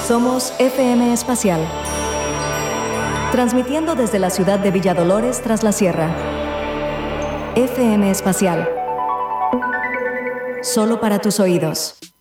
Somos FM Espacial, transmitiendo desde la ciudad de Villa Dolores tras la sierra. FM Espacial, solo para tus oídos.